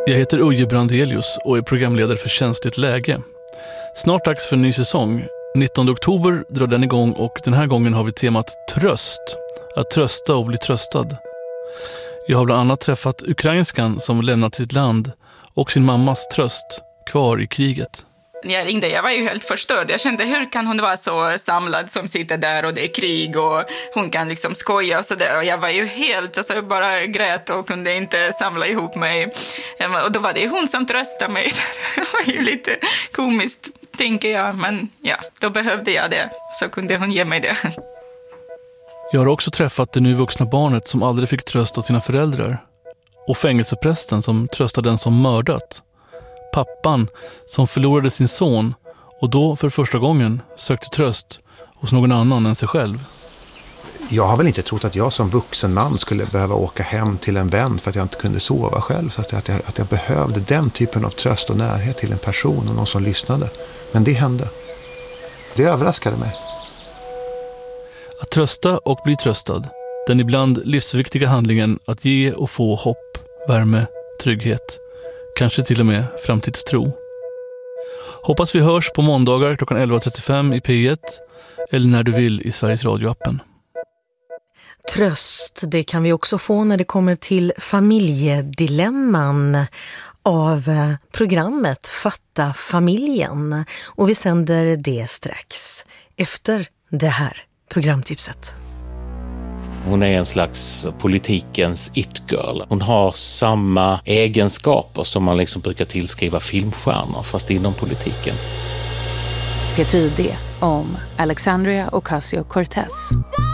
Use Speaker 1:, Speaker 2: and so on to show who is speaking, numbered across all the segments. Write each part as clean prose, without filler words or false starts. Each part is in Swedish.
Speaker 1: Jag heter Uje Brandelius och är programledare för Känsligt läge. Snart dags för en ny säsong. 19 oktober drar den igång och den här gången har vi temat tröst. Att trösta och bli tröstad. Jag har bland annat träffat ukrainskan som lämnat sitt land och sin mammas tröst kvar i kriget.
Speaker 2: När jag ringde, jag var ju helt förstörd. Jag kände, hur kan hon vara så samlad som sitter där och det är krig och hon kan liksom skoja och sådär. Och jag var ju helt, alltså jag bara grät och kunde inte samla ihop mig. Och då var det hon som tröstade mig. Det var ju lite komiskt, tänker jag. Men ja, då behövde jag det. Så kunde hon ge mig det.
Speaker 1: Jag har också träffat det nu vuxna barnet som aldrig fick trösta sina föräldrar. Och fängelseprästen som tröstade den som mördat. Pappan som förlorade sin son och då för första gången sökte tröst hos någon annan än sig själv.
Speaker 3: Jag har väl inte trott att jag som vuxen man skulle behöva åka hem till en vän för att jag inte kunde sova själv. Så att jag behövde den typen av tröst och närhet till en person och någon som lyssnade. Men det hände. Det överraskade mig.
Speaker 1: Att trösta och bli tröstad. Den ibland livsviktiga handlingen att ge och få hopp, värme, trygghet. Kanske till och med framtidstro. Hoppas vi hörs på måndagar klockan 11.35 i P1 eller när du vill i Sveriges Radio-appen.
Speaker 4: Tröst, det kan vi också få när det kommer till familjedilemman av programmet Fatta familjen. Och vi sänder det strax efter det här programtipset.
Speaker 5: Hon är en slags politikens it-girl. Hon har samma egenskaper som man liksom brukar tillskriva filmstjärnor, fast inom politiken.
Speaker 6: P3D om Alexandria Ocasio-Cortez.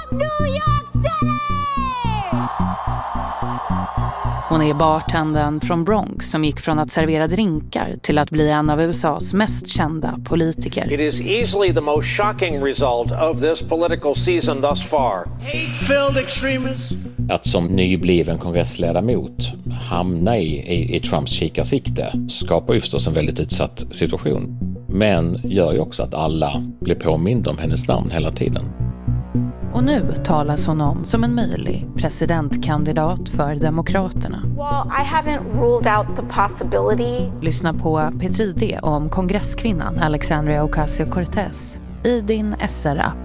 Speaker 6: Hon är bartendern från Bronx som gick från att servera drinkar till att bli en av USAs mest kända politiker.
Speaker 7: It is easily the most shocking result of this political season thus far. Hate-filled extremists.
Speaker 5: Att som nybliven kongressledamot hamna i Trumps kikarsikte skapar ju förstås en väldigt utsatt situation. Men gör ju också att alla blir påminda om hennes namn hela tiden.
Speaker 6: Och nu talas hon om som en möjlig presidentkandidat för Demokraterna.
Speaker 8: Well, I haven't ruled out the possibility.
Speaker 6: Lyssna på P3D om kongresskvinnan Alexandria Ocasio-Cortez i din SR-app.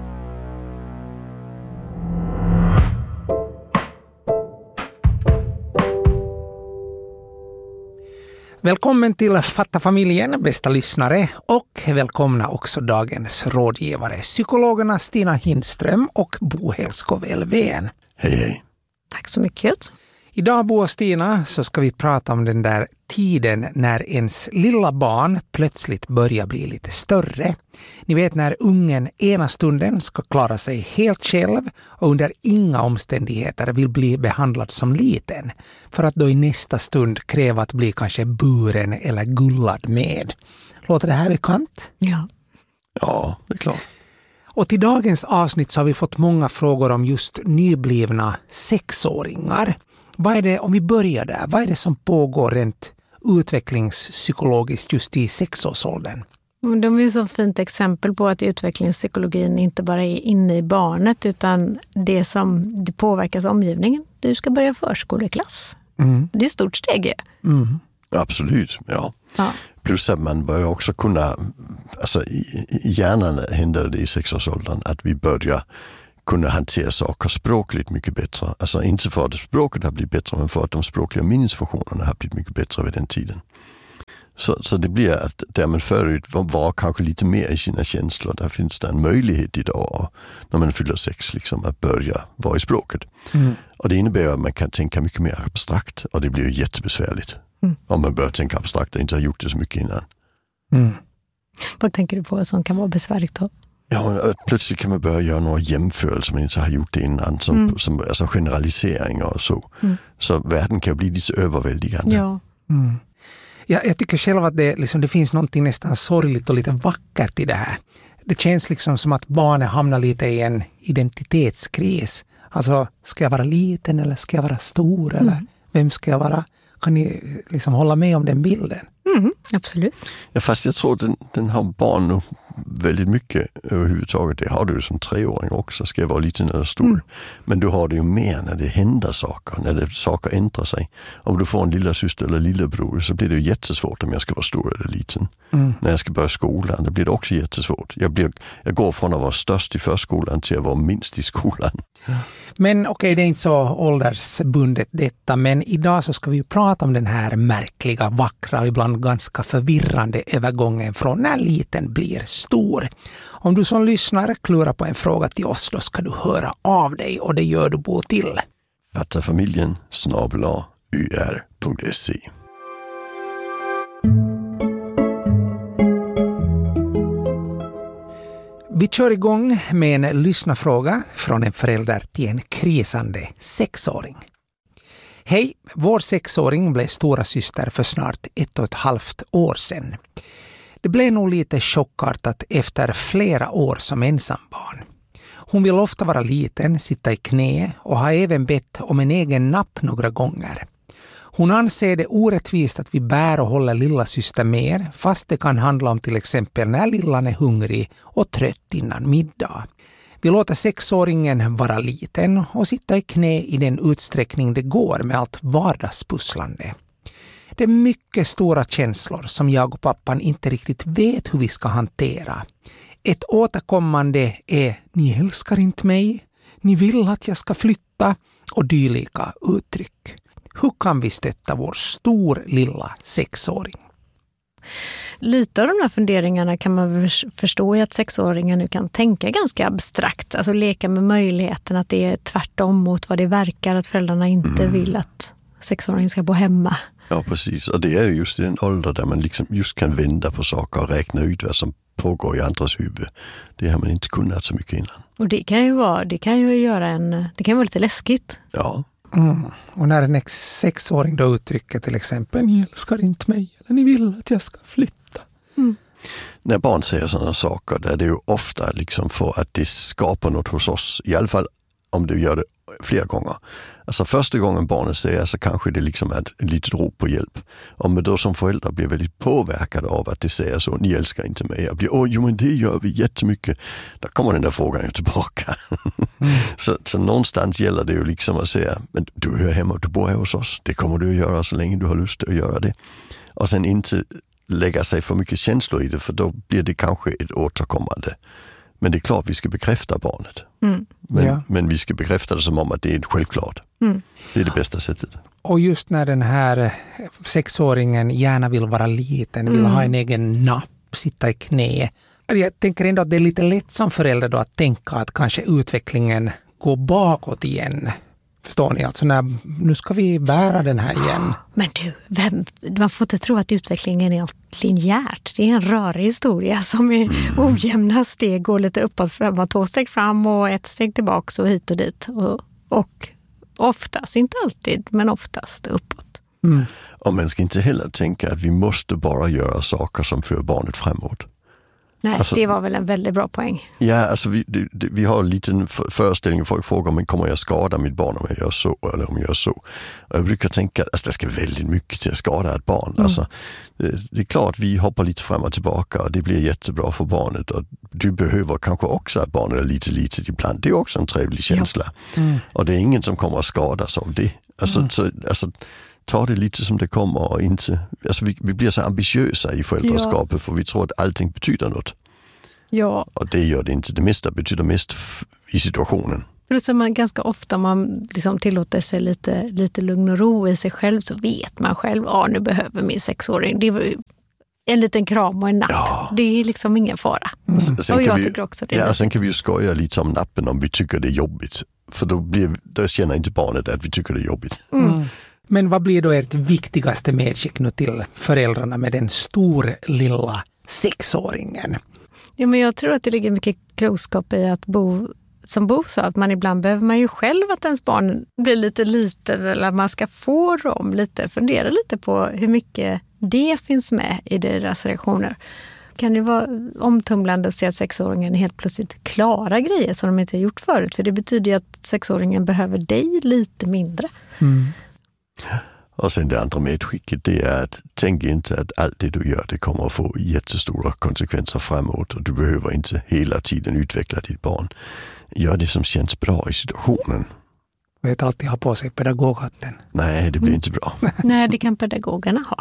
Speaker 9: Välkommen till Fatta familjen, bästa lyssnare, och välkomna också dagens rådgivare, psykologerna Stina Hindström och Bo Helskov-Elfven.
Speaker 10: Hej, hej.
Speaker 4: Tack så mycket.
Speaker 9: Idag, Bo och Stina, så ska vi prata om den där tiden när ens lilla barn plötsligt börjar bli lite större. Ni vet när ungen ena stunden ska klara sig helt själv och under inga omständigheter vill bli behandlad som liten. För att då i nästa stund kräva att bli kanske buren eller gullad med. Låter det här bekant?
Speaker 4: Ja.
Speaker 10: Ja, det är klart.
Speaker 9: Och till dagens avsnitt så har vi fått många frågor om just nyblivna sexåringar. Vad är det, om vi börjar där, vad är det som pågår rent utvecklingspsykologiskt just i sexårsåldern?
Speaker 11: De är ju så fint exempel på att utvecklingspsykologin inte bara är inne i barnet utan det påverkas omgivningen. Du ska börja förskoleklass. Mm. Det är ett stort steg ju.
Speaker 10: Mm. Absolut, ja. Plus att man börjar också kunna, alltså i hjärnan händer det i sexårsåldern att vi börjar kunna hantera saker språkligt mycket bättre. Alltså inte för att språket har blivit bättre, men för att de språkliga minnesfunktionerna har blivit mycket bättre vid den tiden. Så det blir att där man förut var kanske lite mer i sina känslor, där finns det en möjlighet idag när man fyller 6 liksom, att börja vara i språket. Mm. Och det innebär att man kan tänka mycket mer abstrakt och det blir ju jättebesvärligt. Om man börjar tänka abstrakt och inte har gjort det så mycket innan.
Speaker 11: Mm. Vad tänker du på som kan vara besvärligt då?
Speaker 10: Ja, plötsligt kan man börja göra några jämförelser man inte har gjort det innan, som alltså generaliseringar och så. Mm. Så världen kan bli lite överväldigande.
Speaker 11: Ja.
Speaker 9: Mm. Ja, jag tycker själv att det finns något nästan sorgligt och lite vackert i det här. Det känns liksom som att barnen hamnar lite i en identitetskris. Alltså, ska jag vara liten eller ska jag vara stor? Eller vem ska jag vara? Kan ni liksom hålla med om den bilden?
Speaker 11: Absolut.
Speaker 10: Ja, fast jag tror att den har barn nu väldigt mycket överhuvudtaget. Det har du som 3-åring också, ska jag vara liten eller stor. Men du har det ju mer när det händer saker, när saker ändrar sig. Om du får en lilla syster eller lillebror så blir det ju jättesvårt om jag ska vara stor eller liten. När jag ska börja skolan, det blir det också jättesvårt. Jag går från att vara störst i förskolan till att vara minst i skolan.
Speaker 9: Men okej, det är inte så åldersbundet detta, men idag så ska vi prata om den här märkliga, vackra och ibland ganska förvirrande övergången från när liten blir stor. Om du som lyssnar klurar på en fråga till oss, då ska du höra av dig, och det gör du på till fattafamiljen@ur.se. Vi kör igång med en lyssnarfråga från en förälder till en krisande 6-åring. Hej, vår 6-åring blev stora syster för snart 1,5 år sedan. Det blev nog lite chockartat efter flera år som ensambarn. Hon vill ofta vara liten, sitta i knä och har även bett om en egen napp några gånger. Hon anser det orättvist att vi bär och håller lilla syster mer, fast det kan handla om till exempel när lillan är hungrig och trött innan middag. Vi låter 6-åringen vara liten och sitta i knä i den utsträckning det går med allt vardagspusslande. Det är mycket stora känslor som jag och pappan inte riktigt vet hur vi ska hantera. Ett återkommande är "ni älskar inte mig", "ni vill att jag ska flytta" och dylika uttryck. Hur kan vi stötta vår stor lilla 6-åring?
Speaker 11: Lite av de här funderingarna kan man förstå i att 6-åringar nu kan tänka ganska abstrakt. Alltså leka med möjligheten att det är tvärtom mot vad det verkar, att föräldrarna inte vill att 6-åringen ska bo hemma.
Speaker 10: Ja, precis. Och det är just i den ålder där man liksom just kan vända på saker och räkna ut vad som pågår i andras huvud. Det har man inte kunnat så mycket innan. Och
Speaker 11: det kan ju vara lite läskigt.
Speaker 10: Ja.
Speaker 9: Och när en 6-åring då uttrycker till exempel "ni älskar inte mig" eller "ni vill att jag ska flytta".
Speaker 10: När barn säger sådana saker, där är det ju ofta liksom för att det skapar något hos oss. I alla fall om du gör det flera gånger. Alltså första gången barnet säger så kanske det liksom är ett litet rop på hjälp. Om man då som förälder blir väldigt påverkad av att det säger så, "ni älskar inte mig", och blir jo men det gör vi jättemycket. Då kommer den där frågan ju tillbaka. Så någonstans gäller det ju liksom att säga, men du hör hemma och du bor här hos oss. Det kommer du att göra så länge du har lust att göra det. Och sen inte lägga sig för mycket känslor i det, för då blir det kanske ett återkommande. Men det är klart vi ska bekräfta barnet. Men vi ska bekräfta det som om att det är självklart. Det är det bästa sättet.
Speaker 9: Och just när den här 6-åringen gärna vill vara liten, vill ha en egen napp, sitta i knä. Jag tänker ändå att det är lite lätt som förälder då att tänka att kanske utvecklingen går bakåt igen. Förstår ni? Alltså nu ska vi bära den här igen.
Speaker 11: Men man får inte tro att utvecklingen är linjärt. Det är en rörig historia som är ojämna steg, går lite uppåt, framåt, 2 steg fram och 1 steg tillbaka och hit och dit. Och oftast, inte alltid, men oftast uppåt.
Speaker 10: Och man ska inte heller tänka att vi måste bara göra saker som för barnet framåt.
Speaker 11: Nej, alltså, det var väl en väldigt bra poäng.
Speaker 10: Ja, alltså vi har en liten föreställning, folk frågar om kommer jag skada mitt barn om jag gör så eller om jag gör så. Och jag brukar tänka att det ska väldigt mycket till att skada ett barn. Alltså, det är klart vi hoppar lite fram och tillbaka och det blir jättebra för barnet. Och du behöver kanske också att barnet är lite litet ibland. Det är också en trevlig känsla. Och det är ingen som kommer att skadas av det. Alltså, ta det lite som det kommer och inte... Alltså vi blir så ambitiösa i föräldraskapet för vi tror att allting betyder något.
Speaker 11: Ja.
Speaker 10: Och det gör det inte. Det mesta betyder mest i situationen.
Speaker 11: För man ganska ofta man liksom tillåter sig lite lugn och ro i sig själv, så vet man själv, nu behöver min 6-åring. Det var en liten kram och en napp. Ja. Det är liksom ingen fara. Och jag tycker också det.
Speaker 10: Ja, sen kan vi ju skoja lite om nappen om vi tycker det är jobbigt. För då känner inte barnet att vi tycker det är jobbigt.
Speaker 9: Men vad blir då ert viktigaste medskick nu till föräldrarna med den stor lilla 6-åringen?
Speaker 11: Ja, men jag tror att det ligger mycket klokskap i att som Bo sa, att man ibland behöver man ju själv att ens barn blir lite liten, eller att man ska få dem lite, fundera lite på hur mycket det finns med i deras reaktioner. Kan det vara omtumlande att se att 6-åringen helt plötsligt klarar grejer som de inte har gjort förut? För det betyder ju att 6-åringen behöver dig lite mindre.
Speaker 10: Och sen det andra medskicket, det är att tänk inte att allt det du gör, det kommer att få jättestora konsekvenser framåt. Och du behöver inte hela tiden utveckla ditt barn. Gör det som känns bra i situationen.
Speaker 9: Vet alltid ha på sig pedagoghatten.
Speaker 10: Nej, det blir inte bra.
Speaker 11: Nej, det kan pedagogerna ha.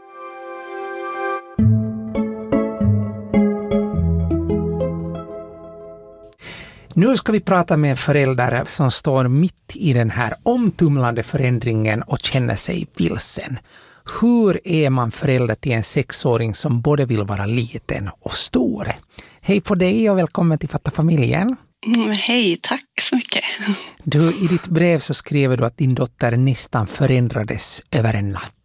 Speaker 9: Nu ska vi prata med föräldrar som står mitt i den här omtumlande förändringen och känner sig vilsen. Hur är man förälder till en 6-åring som både vill vara liten och stor? Hej på dig och välkommen till Fatta familjen.
Speaker 12: Hej, tack så mycket.
Speaker 9: Du, i ditt brev så skriver du att din dotter nästan förändrades över en natt.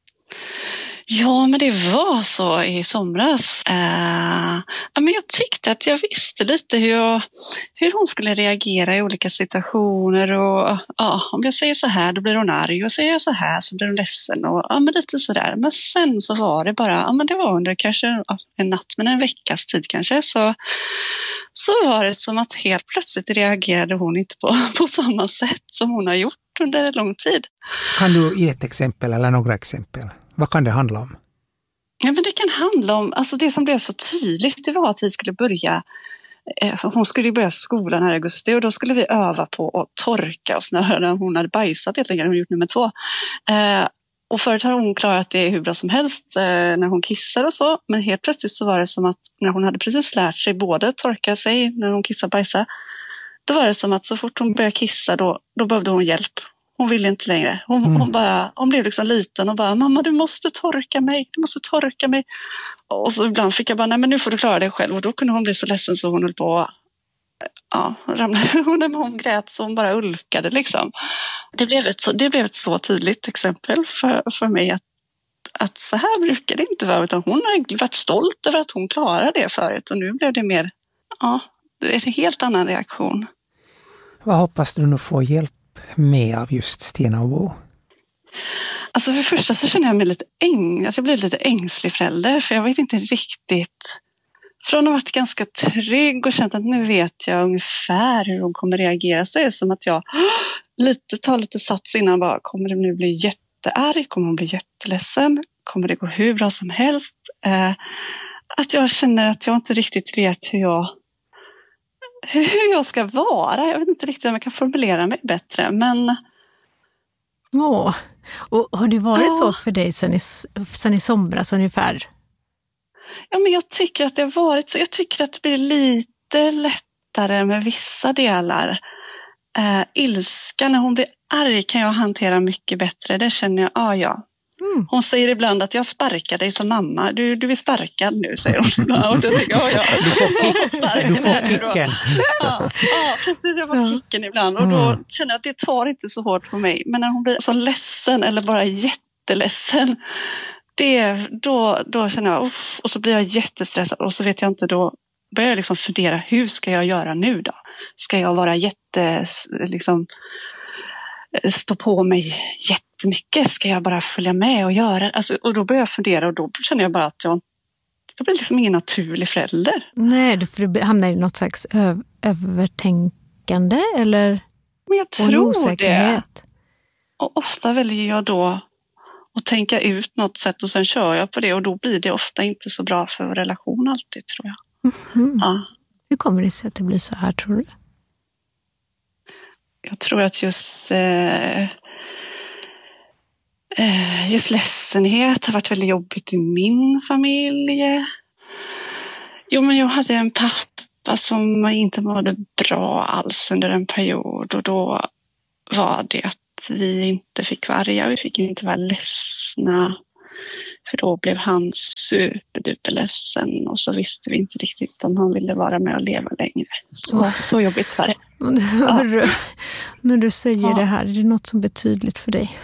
Speaker 12: Ja, men det var så i somras. Men jag tyckte att jag visste lite hur hon skulle reagera i olika situationer. Och om jag säger så här, då blir hon arg. Och säger jag så här, så blir hon ledsen. Och men lite sådär. Men sen så var det bara, men det var under kanske en natt, men en veckas tid kanske. Så var det som att helt plötsligt reagerade hon inte på samma sätt som hon har gjort under en lång tid.
Speaker 9: Kan du ge ett exempel eller några exempel? Vad kan det handla om?
Speaker 12: Ja, men det kan handla om, alltså det som blev så tydligt, det var att vi skulle börja, hon skulle börja skolan här i augusti och då skulle vi öva på att torka och snöra när hon hade bajsat helt enkelt, hon gjort nummer 2. Och förut har hon klarat det hur bra som helst när hon kissar och så, men helt plötsligt så var det som att när hon hade precis lärt sig både torka sig när hon kissar och bajsar, då var det som att så fort hon började kissa då behövde hon hjälp. Hon ville inte längre. Hon blev liksom liten och bara, mamma du måste torka mig. Och så ibland fick jag bara, nej men nu får du klara dig själv. Och då kunde hon bli så ledsen så hon höll på ramlade. Hon grät så hon bara ulkade liksom. Det blev ett så tydligt exempel för mig att så här brukar det inte vara. Utan hon har varit stolt över att hon klarade det förut. Och nu blev det mer, det är en helt annan reaktion.
Speaker 9: Vad hoppas du nu få hjälp med av just Stina och Bo?
Speaker 12: Alltså för det första så känner jag mig jag blir lite ängslig förälder, för jag vet inte riktigt, från att ha varit ganska trygg och känt att nu vet jag ungefär hur hon kommer reagera, så är det som att jag tar lite sats innan, bara, kommer det nu bli jättearg, kommer hon bli jätteledsen, kommer det gå hur bra som helst, att jag känner att jag inte riktigt vet hur jag ska vara. Jag vet inte riktigt om jag kan formulera mig bättre, men...
Speaker 11: Och har det varit så för dig sen i somras ungefär?
Speaker 12: Ja, men jag tycker att det har varit så. Jag tycker att det blir lite lättare med vissa delar. Ilska, när hon blir arg kan jag hantera mycket bättre. Det känner jag, Hon säger ibland att jag sparkar dig som mamma. Du är sparkad nu, säger hon. Och jag tycker,
Speaker 9: Du får kicken.
Speaker 12: Ja, precis. Jag får kicken ibland. Och då känner jag att det tar inte så hårt på mig. Men när hon blir så ledsen eller bara jätteledsen, då känner jag, och så blir jag jättestressad. Och så vet jag inte, då börjar jag liksom fundera, hur ska jag göra nu då? Ska jag vara stå på mig jättemycket? Ska jag bara följa med och göra? Alltså, och då börjar jag fundera och då känner jag bara att jag blir liksom ingen naturlig förälder.
Speaker 11: Nej, för du hamnar i något slags övertänkande eller
Speaker 12: men jag tror det. Och ofta väljer jag då att tänka ut något sätt och sen kör jag på det och då blir det ofta inte så bra för vår relation alltid, tror jag.
Speaker 11: Mm-hmm. Ja. Hur kommer det sig att det blir så här, tror du?
Speaker 12: Jag tror att just ledsenhet har varit väldigt jobbigt i min familj. Jo, men jag hade en pappa som inte mådde bra alls under en period och då var det att vi inte fick vara arga, vi fick inte vara ledsna. För då blev han superduper ledsen och så visste vi inte riktigt om han ville vara med och leva längre. Så jobbigt var det.
Speaker 11: När du säger det här, är det något som är betydligt för dig?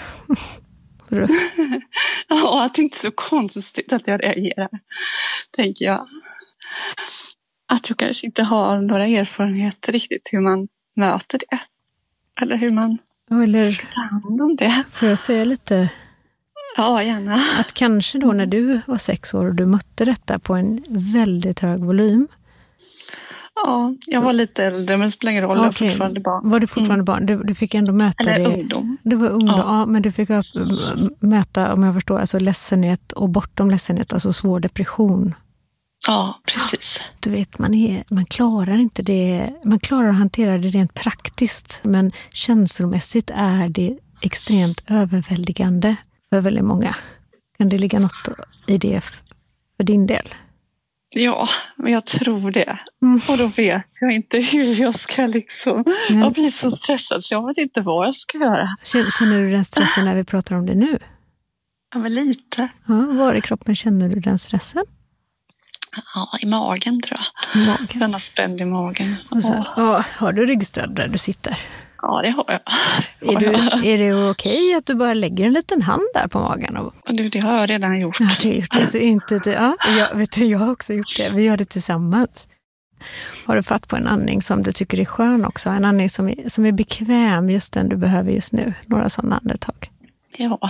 Speaker 12: Ja, att det inte är så konstigt att jag reagerar, tänker jag. Att jag kanske inte har några erfarenheter riktigt hur man möter det. Eller hur man tar hand om det.
Speaker 11: Får jag säga lite?
Speaker 12: Ja, gärna.
Speaker 11: Att kanske då när du var 6 år och du mötte detta på en väldigt hög volym.
Speaker 12: Ja, jag var lite äldre, men det spelar ingen roll. Jag var fortfarande barn.
Speaker 11: Var du fortfarande barn? Du fick ändå möta det.
Speaker 12: Eller ungdom.
Speaker 11: Du var ungdom, ja, men du fick möta, om jag förstår, alltså ledsenhet och bortom ledsenhet, alltså svår depression.
Speaker 12: Ja, precis.
Speaker 11: Du vet, man klarar inte det. Man klarar att hantera det rent praktiskt, men känslomässigt är det extremt överväldigande för väldigt många. Kan det ligga något i det för din del?
Speaker 12: Ja, men jag tror det. Och då vet jag inte hur jag ska liksom... Jag blir så stressad så jag vet inte vad jag ska göra.
Speaker 11: Känner du den stressen när vi pratar om det nu?
Speaker 12: Ja, men lite.
Speaker 11: Ja, var i kroppen känner du den stressen?
Speaker 12: Ja, i magen tror jag. Den har spänd i magen.
Speaker 11: Har du ryggstöd där du sitter?
Speaker 12: Ja, det har jag.
Speaker 11: Är det okej att du bara lägger en liten hand där på magen?
Speaker 12: Det har jag redan gjort.
Speaker 11: Ja, du har gjort det så inte... jag har också gjort det. Vi gör det tillsammans. Har du fatt på en andning som du tycker är skön också? En andning som är bekväm, just den du behöver just nu. Några sådana andetag.
Speaker 12: Ja.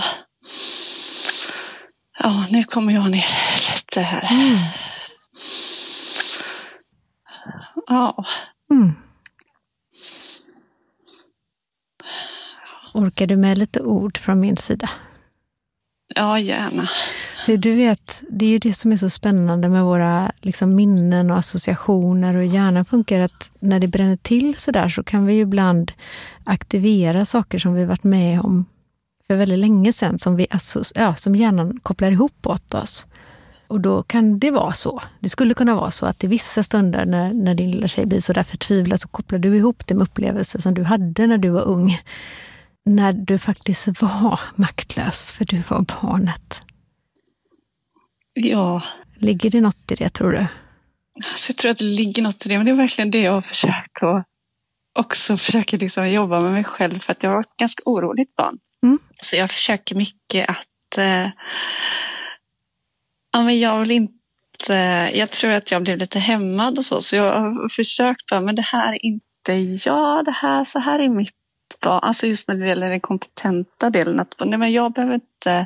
Speaker 12: Ja, nu kommer jag ner lite här. Ja.
Speaker 11: Orkar du med lite ord från min sida?
Speaker 12: Ja, gärna.
Speaker 11: För du vet, det är ju det som är så spännande med våra liksom, minnen och associationer och hjärnan funkar att när det bränner till så där så kan vi ju ibland aktivera saker som vi varit med om för väldigt länge sedan som hjärnan kopplar ihop åt oss. Och då kan det vara så. Det skulle kunna vara så att i vissa stunder när din lilla tjej blir så där förtvivlad så kopplar du ihop det med upplevelser som du hade när du var ung. När du faktiskt var maktlös för du var barnet.
Speaker 12: Ja.
Speaker 11: Ligger det något i det, tror du?
Speaker 12: Så jag tror att det ligger något i det, men det är verkligen det jag har försökt och också försöker liksom jobba med mig själv för att jag var ett ganska oroligt barn. Så jag försöker mycket att men jag vill inte, jag tror att jag blev lite hämmad och så jag har försökt bara, men det här är inte jag, så här är mitt barn. Alltså just när det gäller den kompetenta delen att nej, men jag behöver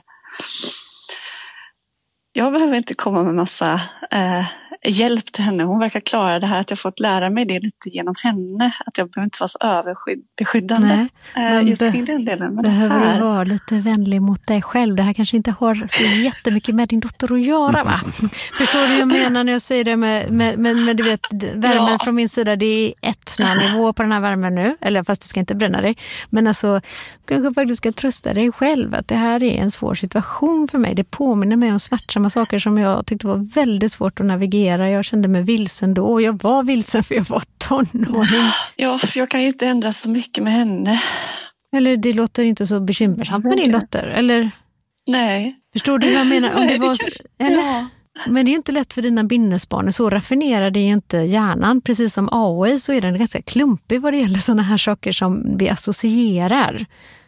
Speaker 12: inte komma med massa hjälp till henne. Hon verkar klara det här, att jag fått lära mig det lite genom henne. Att jag behöver inte vara så överbeskyddande. Just kring den delen. Men
Speaker 11: behöver du vara lite vänlig mot dig själv. Det här kanske inte har så jättemycket med din dotter att göra, va? Förstår du vad jag menar när jag säger det med du vet, värmen från min sida, det är nivå på den här värmen nu. Eller fast du ska inte bränna dig. Men alltså, kanske faktiskt ska trösta dig själv att det här är en svår situation för mig. Det påminner mig om smärtsamma saker som jag tyckte var väldigt svårt att navigera. Jag kände mig vilsen då och jag var vilsen för jag var tonåring.
Speaker 12: Ja, för jag kan ju inte ändra så mycket med henne.
Speaker 11: Eller det låter inte så bekymmersamt med din dotter, eller?
Speaker 12: Nej.
Speaker 11: Förstår du vad jag menar? Om det var, eller? Ja. Men det är ju inte lätt för dina bindnesbarn. Så raffinerade är ju inte hjärnan. Precis som AI så är den ganska klumpig vad det gäller sådana här saker som vi associerar.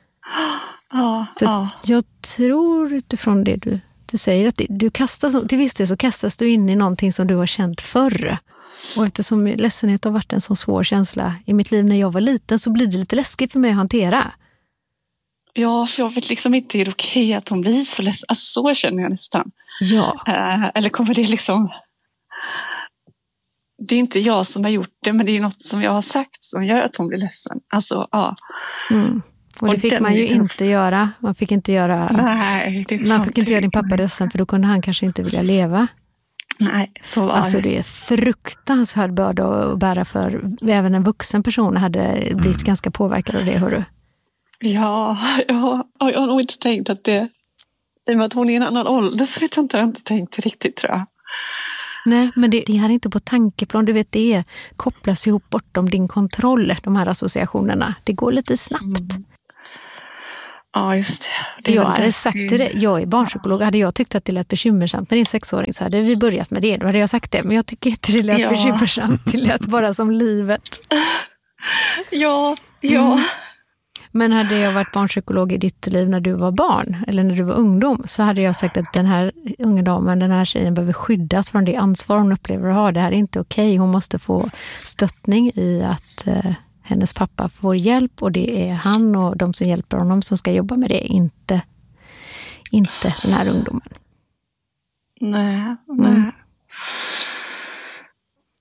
Speaker 11: Så jag tror utifrån det du säger att du kastas, till viss del så kastas du in i någonting som du har känt förr. Och eftersom ledsenhet har varit en så svår känsla i mitt liv när jag var liten så blir det lite läskigt för mig att hantera.
Speaker 12: Ja, för jag vet liksom inte är det okej att hon blir så ledsen. Alltså så känner jag nästan.
Speaker 11: Ja.
Speaker 12: Eller kommer det liksom... Det är inte jag som har gjort det, men det är något som jag har sagt som gör att hon blir ledsen. Alltså, ja.
Speaker 11: Och det fick man ju inte göra. Man fick inte göra...
Speaker 12: Nej, det är
Speaker 11: man fick inte göra din pappa ledsen för då kunde han kanske inte vilja leva.
Speaker 12: Nej, så var
Speaker 11: alltså det är fruktansvärd börda att bära för även en vuxen person hade blivit ganska påverkad av det, hörru.
Speaker 12: Ja, jag har nog inte tänkt att det... I och med att hon är en annan ålder så vet jag inte tänkt riktigt, tror jag.
Speaker 11: Nej, men det här är inte på tankeplan. Du vet, det kopplas ihop bortom din kontroll, de här associationerna. Det går lite snabbt.
Speaker 12: Ja, just det.
Speaker 11: Jag hade sagt det. Jag är barnpsykolog. Hade jag tyckt att det lät bekymmersamt med din 6-åring så hade vi börjat med det. Då hade jag sagt det. Men jag tycker inte det lät bekymmersamt. Det lät bara som livet.
Speaker 12: Ja.
Speaker 11: Men hade jag varit barnpsykolog i ditt liv när du var barn eller när du var ungdom så hade jag sagt att den här unga damen, den här tjejen behöver skyddas från det ansvar hon upplever att ha. Det här är inte okej. Hon måste få stöttning i att hennes pappa får hjälp och det är han och de som hjälper honom som ska jobba med det, inte den här ungdomen.
Speaker 12: Nej.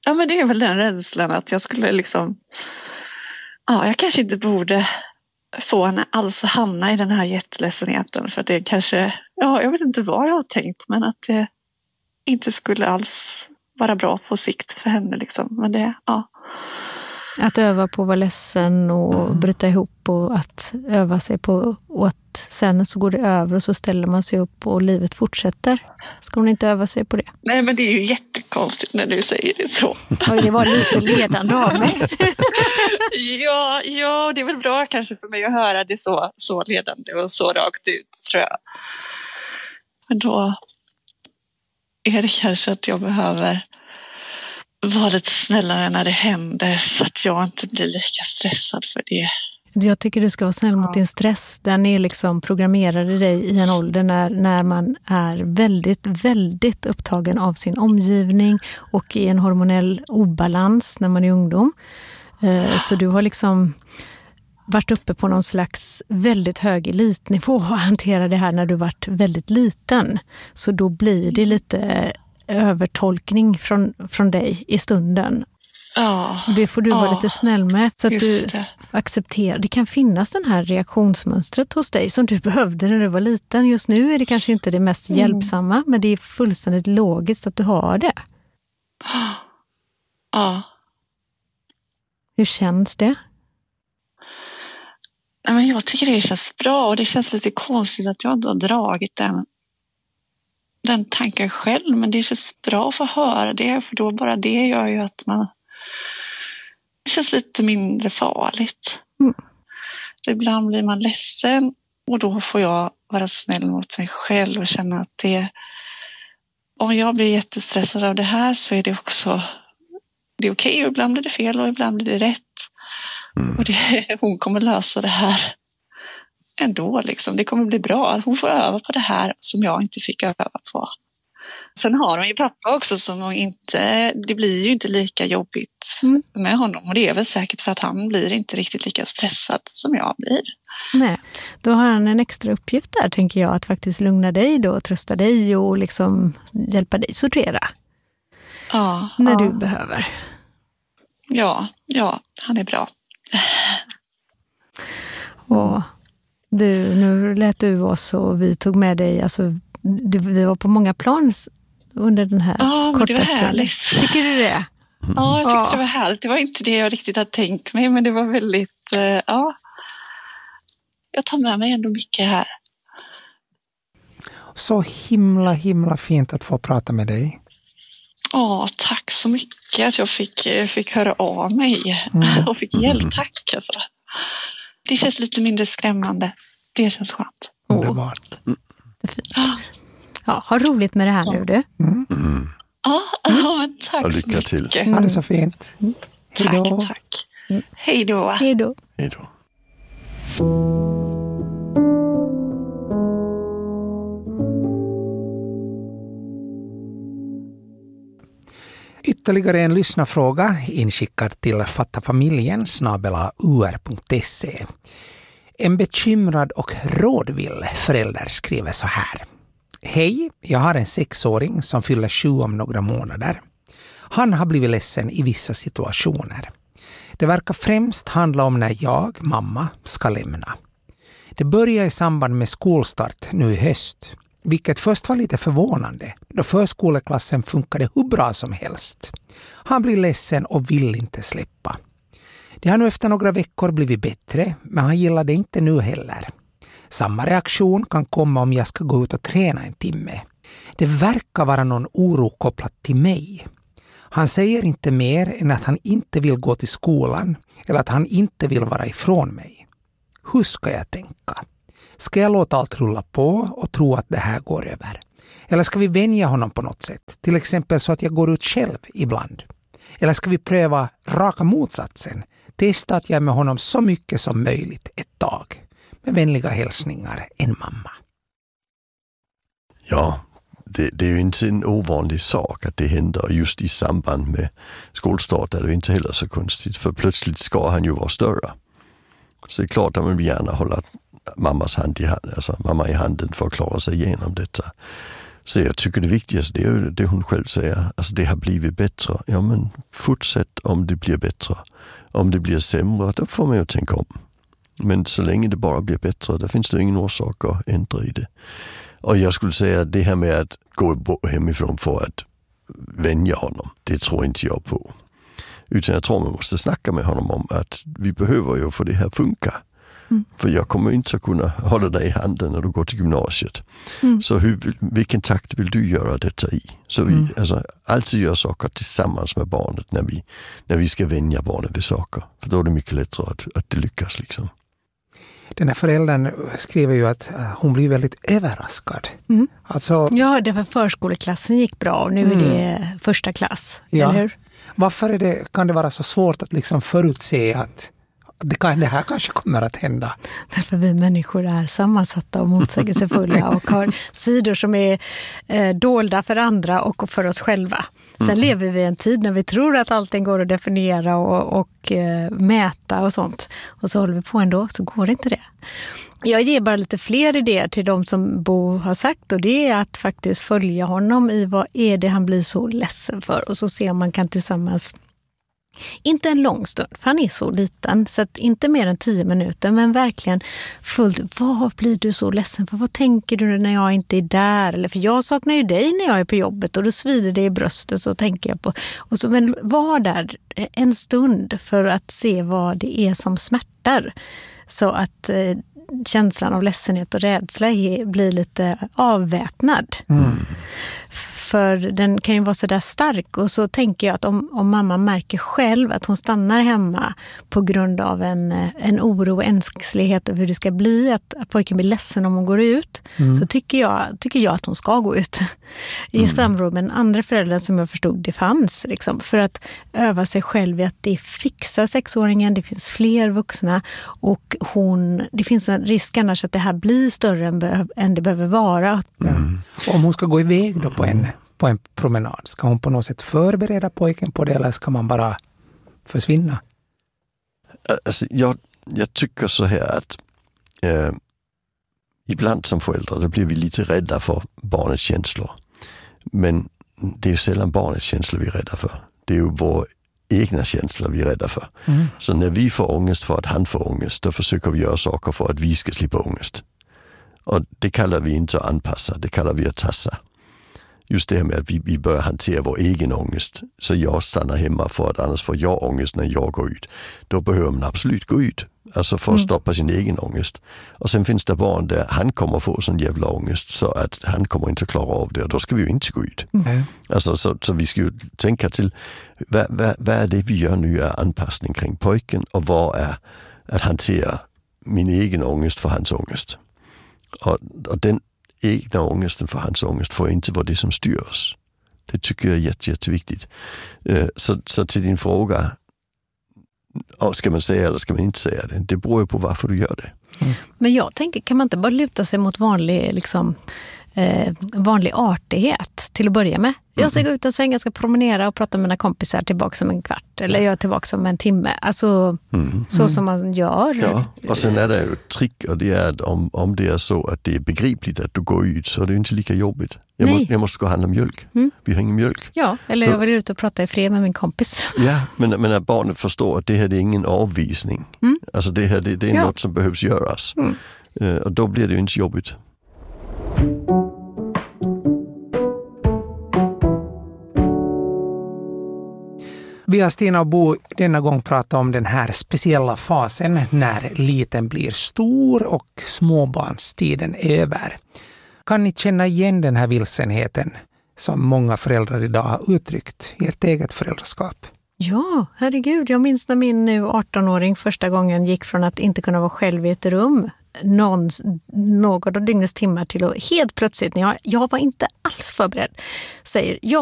Speaker 12: Ja, men det är väl den rädslan att jag skulle liksom... Ja, jag kanske inte borde få henne alls hamna i den här jätteledsenheten. För att det kanske... Ja, jag vet inte vad jag har tänkt. Men att det inte skulle alls vara bra på sikt för henne liksom. Men det, ja.
Speaker 11: Att öva på att vara ledsen och bryta ihop och att öva sig på och att sen så går det över och så ställer man sig upp och livet fortsätter. Ska hon inte öva sig på det?
Speaker 12: Nej, men det är ju jättekonstigt när du säger det så.
Speaker 11: Oj, det var lite ledande av mig.
Speaker 12: Ja, det är väl bra kanske för mig att höra det så ledande och så rakt ut, tror jag. Men då är det kanske att jag behöver vara lite snällare när det händer så att jag inte blir lika stressad för det.
Speaker 11: Jag tycker du ska vara snäll mot din stress. Den är liksom programmerad i dig i en ålder när man är väldigt, väldigt upptagen av sin omgivning och i en hormonell obalans när man är ungdom. Så du har liksom varit uppe på någon slags väldigt hög elitnivå och hanterar det här när du varit väldigt liten. Så då blir det lite övertolkning från dig i stunden.
Speaker 12: Ja.
Speaker 11: Och det får du vara lite snäll med så att du accepterar. Det kan finnas den här reaktionsmönstret hos dig som du behövde när du var liten. Just nu är det kanske inte det mest hjälpsamma, men det är fullständigt logiskt att du har det.
Speaker 12: Ja.
Speaker 11: Hur känns det?
Speaker 12: Ja, men jag tycker det känns bra och det känns lite konstigt att jag inte har dragit den tanken själv, men det känns bra att få höra det, för då bara det gör ju att det känns lite mindre farligt. Så ibland blir man ledsen och då får jag vara snäll mot mig själv och känna att om jag blir jättestressad av det här så är det också det är okej, och ibland blir det fel och ibland blir det rätt. Och hon kommer lösa det här ändå liksom. Det kommer bli bra. Hon får öva på det här som jag inte fick öva på. Sen har hon ju pappa också som hon inte... Det blir ju inte lika jobbigt med honom. Och det är väl säkert för att han blir inte riktigt lika stressad som jag blir.
Speaker 11: Nej, då har han en extra uppgift där, tänker jag. Att faktiskt lugna dig då, trösta dig och liksom hjälpa dig sortera.
Speaker 12: Ja.
Speaker 11: När du behöver.
Speaker 12: Ja, han är bra.
Speaker 11: Och nu lät du oss och vi tog med dig, alltså vi var på många plan under den här korta
Speaker 12: det var
Speaker 11: stunden.
Speaker 12: härligt.
Speaker 11: Tycker du det?
Speaker 12: Ja, jag tyckte det var härligt. Det var inte det jag riktigt hade tänkt mig, men det var väldigt, jag tar med mig ändå mycket här.
Speaker 9: Så himla fint att få prata med dig.
Speaker 12: Tack så mycket att jag fick höra av mig och fick hjälp. Tack alltså. Det känns lite mindre skrämmande. Det känns skönt.
Speaker 9: Underbart.
Speaker 11: Det är fint. Ja, ha roligt med det här nu du.
Speaker 12: Men tack
Speaker 10: och lycka till.
Speaker 12: Så mycket.
Speaker 9: Ha det så fint.
Speaker 12: Hej då. Tack. Hej då.
Speaker 11: Hej då.
Speaker 10: Hej då.
Speaker 9: Ytterligare en lyssnarfråga inskickad till fattafamiljen@ur.se. En bekymrad och rådvill förälder skriver så här. Hej, jag har en 6-åring som fyller 7 om några månader. Han har blivit ledsen i vissa situationer. Det verkar främst handla om när jag, mamma, ska lämna. Det börjar i samband med skolstart nu i höst. Vilket först var lite förvånande, då förskoleklassen funkade hur bra som helst. Han blir ledsen och vill inte släppa. Det har nu efter några veckor blivit bättre, men han gillar det inte nu heller. Samma reaktion kan komma om jag ska gå ut och träna en timme. Det verkar vara någon oro kopplat till mig. Han säger inte mer än att han inte vill gå till skolan eller att han inte vill vara ifrån mig. Hur ska jag tänka? Ska jag låta allt rulla på och tro att det här går över? Eller ska vi vänja honom på något sätt? Till exempel så att jag går ut själv ibland. Eller ska vi pröva raka motsatsen? Testa att jag är med honom så mycket som möjligt ett tag. Med vänliga hälsningar, en mamma.
Speaker 10: Ja, det är ju inte en ovanlig sak att det händer just i samband med skolstart. Är det inte heller så konstigt. För plötsligt ska han ju vara större. Så det är klart att man vill gärna hålla mamma i handen för att klara sig igenom detta. Så jag tycker det viktigaste det är ju det hon själv säger. Alltså det har blivit bättre. Ja men fortsätt om det blir bättre. Om det blir sämre, då får man ju tänka om. Men så länge det bara blir bättre, då finns det ingen orsak att ändra i det. Och jag skulle säga att det här med att gå hemifrån för att vänja honom, det tror inte jag på. Utan jag tror man måste snacka med honom om att vi behöver ju få det här funka. För jag kommer inte att kunna hålla dig i handen när du går till gymnasiet. Så vilken takt vill du göra detta i? Så vi alltid gör saker tillsammans med barnet när vi ska vänja barnet vid saker. För då är det mycket lättare att det lyckas liksom.
Speaker 9: Den här föräldern skriver ju att hon blir väldigt överraskad. Alltså,
Speaker 11: ja, det var förskoleklassen gick bra och nu är det första klass, eller hur?
Speaker 9: Varför kan det vara så svårt att liksom förutse att det här kanske kommer att hända?
Speaker 11: Därför vi människor är sammansatta och motsägelsefulla och har sidor som är dolda för andra och för oss själva. Sen lever vi i en tid när vi tror att allting går att definiera och mäta och sånt. Och så håller vi på ändå, så går inte det. Jag ger bara lite fler idéer till de som Bo har sagt, och det är att faktiskt följa honom i vad är det han blir så ledsen för. Och så ser man kan tillsammans, inte en lång stund, för han är så liten, så att inte mer än 10 minuter, men verkligen fullt. Vad blir du så ledsen för? Vad tänker du när jag inte är där? Eller för jag saknar ju dig när jag är på jobbet och då svider det i bröstet, så tänker jag på. Och så, men var där en stund för att se vad det är som smärtar. Så att känslan av ledsenhet och rädsla blir lite avväpnad. För den kan ju vara så där stark, och så tänker jag att om mamma märker själv att hon stannar hemma på grund av en oro och ängslighet över hur det ska bli, att pojken blir ledsen om hon går ut, så tycker jag att hon ska gå ut i samråd med en andra föräldrar som jag förstod det fanns, liksom, för att öva sig själv i att det fixar 6-åringen, det finns fler vuxna och det finns en risk annars att det här blir större än det behöver vara.
Speaker 9: Om hon ska gå iväg då på en promenad, ska hon på något sätt förbereda pojken på det, eller ska man bara försvinna?
Speaker 10: Alltså, jag tycker så här att ibland som föräldrar då blir vi lite rädda för barnets känslor. Men det är ju sällan barnets känslor vi är rädda för. Det är ju våra egna känslor vi är rädda för. Så när vi får ångest för att han får ångest, då försöker vi göra saker för att vi ska slippa ångest. Och det kallar vi inte att anpassa, det kallar vi att tassa. Just det här med att vi börjar hantera vår egen ångest. Så jag stannar hemma för att annars får jag ångest när jag går ut. Då behöver man absolut gå ut. Alltså för att stoppa sin egen ångest. Och sen finns det barn där han kommer få sån jävla ångest så att han kommer inte klara av det. Och då ska vi ju inte gå ut. Alltså, så vi ska ju tänka till vad är det vi gör nu är anpassning kring pojken, och vad är att hantera min egen ångest för hans ångest. Och den egna ångesten för hans ångest får inte vara det som styr oss. Det tycker jag är jätteviktigt. Så till din fråga, ska man säga eller ska man inte säga det? Det beror ju på varför du gör det.
Speaker 11: Men jag tänker, kan man inte bara luta sig mot vanlig artighet till att börja med? Jag ska gå ut en sväng, jag ska promenera och prata med mina kompisar tillbaka om en kvart. Eller jag är tillbaka om en timme. Alltså så som man gör.
Speaker 10: Ja, och sen är det ju ett trick, och det är att om det är så att det är begripligt att du går ut, så är det inte lika jobbigt. Jag måste gå och handla mjölk. Vi har ingen mjölk.
Speaker 11: Ja, eller jag vill ut och prata i fred med min kompis.
Speaker 10: Ja, men att barnet förstår att det här är ingen avvisning. Alltså det här det är något som behövs göras. Och då blir det ju inte jobbigt.
Speaker 9: Vi har Stina och Bo denna gång pratat om den här speciella fasen när liten blir stor och småbarnstiden över. Kan ni känna igen den här vilsenheten som många föräldrar idag har uttryckt i ert eget föräldraskap?
Speaker 11: Ja, herregud. Jag minns när min nu 18-åring första gången gick från att inte kunna vara själv i ett rum något av dygnets timmar till att helt plötsligt, när jag var inte alls förberedd, säger